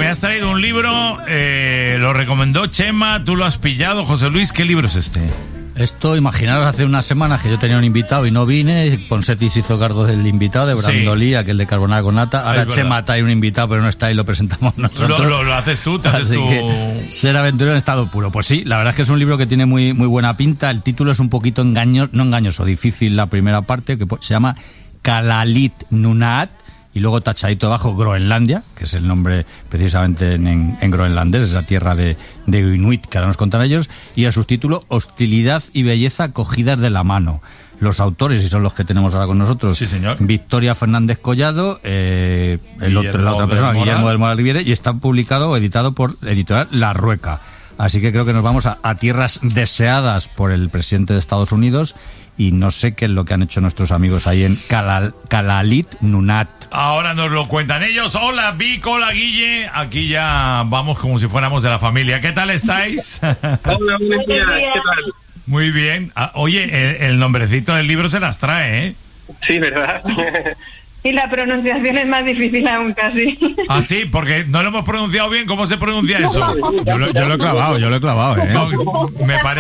has traído un libro, lo recomendó Chema, tú lo has pillado, José Luis, ¿qué libro es este? Esto, imaginaros, hace unas semanas que yo tenía un invitado y no vine, Ponseti se hizo cargo del invitado, de Brandolí, aquel de carbonara con nata. Ahora Chema trae un invitado, pero no está y lo presentamos nosotros. Lo haces tú, te haces Así tú. Que ser aventurero en estado puro. Pues sí, la verdad es que es un libro que tiene muy buena pinta. El título es un poquito no engañoso, difícil la primera parte, que se llama Kalalit Nunaat, y luego tachadito abajo Groenlandia, que es el nombre precisamente en groenlandés, esa tierra de Inuit que ahora nos contan ellos, y el subtítulo Hostilidad y belleza cogidas de la mano. Los autores, y son los que tenemos ahora con nosotros, sí, señor. Victoria Fernández Collado, la otra persona, Guillermo del Moral Riviere, y está publicado o editado por Editorial La Rueca. Así que creo que nos vamos a tierras deseadas por el presidente de Estados Unidos, y no sé qué es lo que han hecho nuestros amigos ahí en Kalalit Nunaat. Ahora nos lo cuentan ellos. Hola Vic, hola Guille, aquí ya vamos como si fuéramos de la familia. ¿Qué tal estáis? Hola, buenos días, ¿qué tal? Muy bien. Oye, el nombrecito del libro se las trae, ¿eh? Sí, ¿verdad? Y la pronunciación es más difícil aún casi. Ah, sí, porque no lo hemos pronunciado bien. ¿Cómo se pronuncia eso? Yo lo he clavado, ¿eh? No, me parece